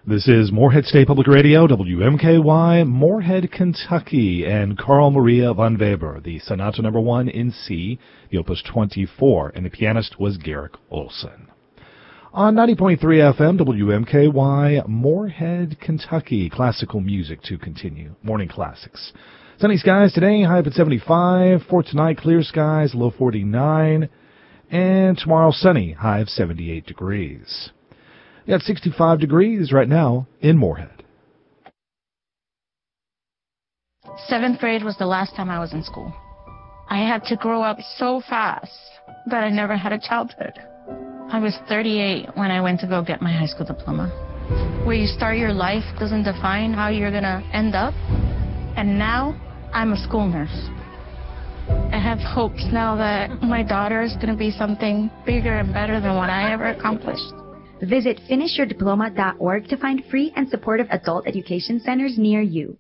This is Morehead State Public Radio, WMKY, Morehead, Kentucky, and Carl Maria von Weber, the Sonata No. 1 in C, the Opus 24, and the pianist was Garrick Olson. On 90.3 FM, WMKY, Morehead, Kentucky, classical music to continue. Morning classics. Sunny skies today, high up at 75. For tonight, clear skies, low 49. And tomorrow, sunny, high of 78 degrees. We got 65 degrees right now in Morehead. 7th grade was the last time I was in school. I had to grow up so fast, but I never had a childhood. I was 38 when I went to go get my high school diploma. Where you start your life doesn't define how you're going to end up. And now, I'm a school nurse. I have hopes now that my daughter is going to be something bigger and better than what I ever accomplished. Visit finishyourdiploma.org to find free and supportive adult education centers near you.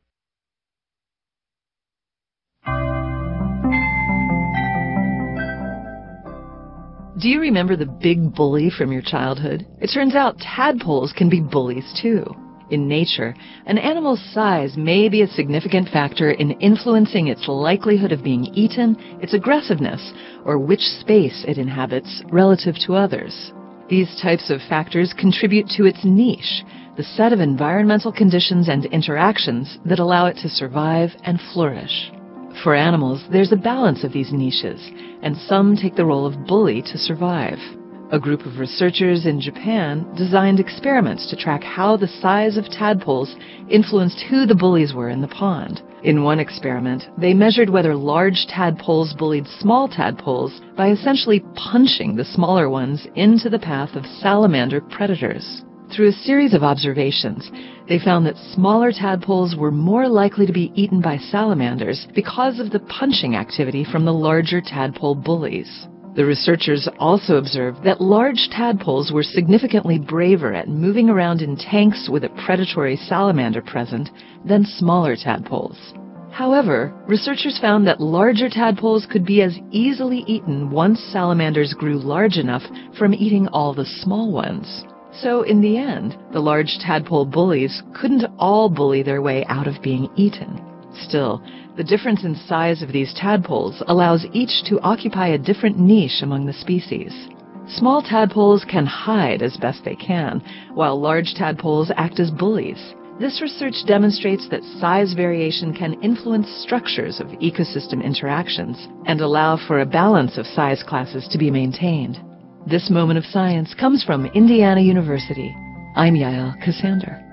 Do you remember the big bully from your childhood? It turns out tadpoles can be bullies too. In nature, an animal's size may be a significant factor in influencing its likelihood of being eaten, its aggressiveness, or which space it inhabits relative to others. These types of factors contribute to its niche, the set of environmental conditions and interactions that allow it to survive and flourish. For animals, there's a balance of these niches, and some take the role of bully to survive. A group of researchers in Japan designed experiments to track how the size of tadpoles influenced who the bullies were in the pond. In one experiment, they measured whether large tadpoles bullied small tadpoles by essentially punching the smaller ones into the path of salamander predators. Through a series of observations, they found that smaller tadpoles were more likely to be eaten by salamanders because of the punching activity from the larger tadpole bullies. The researchers also observed that large tadpoles were significantly braver at moving around in tanks with a predatory salamander present than smaller tadpoles. However, researchers found that larger tadpoles could be as easily eaten once salamanders grew large enough from eating all the small ones. So in the end, the large tadpole bullies couldn't all bully their way out of being eaten. Still, the difference in size of these tadpoles allows each to occupy a different niche among the species. Small tadpoles can hide as best they can, while large tadpoles act as bullies. This research demonstrates that size variation can influence structures of ecosystem interactions and allow for a balance of size classes to be maintained. This moment of science comes from Indiana University. I'm Yael Cassander.